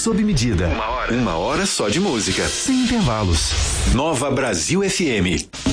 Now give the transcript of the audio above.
sob medida. Uma hora só de música. Sem intervalos. Nova Brasil FM.